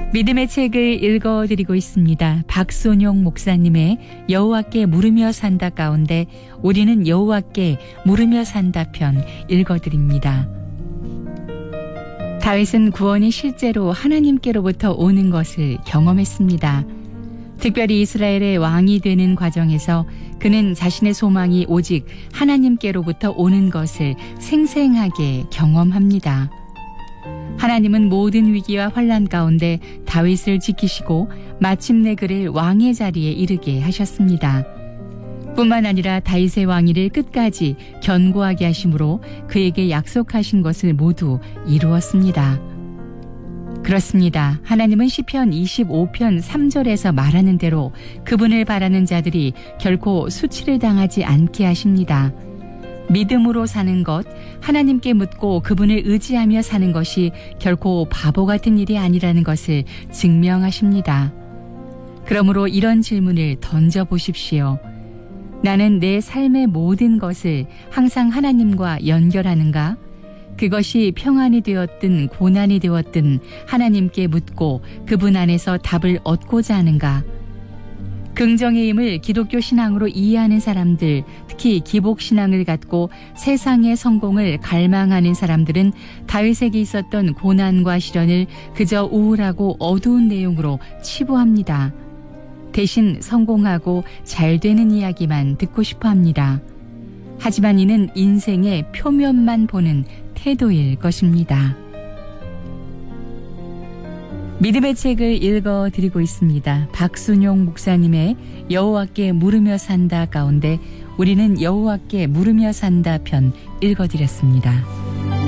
믿음의 책을 읽어드리고 있습니다. 박순용 목사님의 여호와께 물으며 산다 가운데 우리는 여호와께 물으며 산다 편 읽어드립니다. 다윗은 구원이 실제로 하나님께로부터 오는 것을 경험했습니다. 특별히 이스라엘의 왕이 되는 과정에서 그는 자신의 소망이 오직 하나님께로부터 오는 것을 생생하게 경험합니다. 하나님은 모든 위기와 환난 가운데 다윗을 지키시고 마침내 그를 왕의 자리에 이르게 하셨습니다. 뿐만 아니라 다윗의 왕위를 끝까지 견고하게 하심으로 그에게 약속하신 것을 모두 이루었습니다. 그렇습니다. 하나님은 시편 25편 3절에서 말하는 대로 그분을 바라는 자들이 결코 수치를 당하지 않게 하십니다. 믿음으로 사는 것, 하나님께 묻고 그분을 의지하며 사는 것이 결코 바보 같은 일이 아니라는 것을 증명하십니다. 그러므로 이런 질문을 던져보십시오. 나는 내 삶의 모든 것을 항상 하나님과 연결하는가? 그것이 평안이 되었든 고난이 되었든 하나님께 묻고 그분 안에서 답을 얻고자 하는가? 긍정의 힘을 기독교 신앙으로 이해하는 사람들, 특히 기복신앙을 갖고 세상의 성공을 갈망하는 사람들은 다윗에게 있었던 고난과 시련을 그저 우울하고 어두운 내용으로 치부합니다. 대신 성공하고 잘 되는 이야기만 듣고 싶어 합니다. 하지만 이는 인생의 표면만 보는 태도일 것입니다. 믿음의 책을 읽어드리고 있습니다. 박순용 목사님의 여호와께 물으며 산다 가운데 우리는 여호와께 물으며 산다 편 읽어드렸습니다.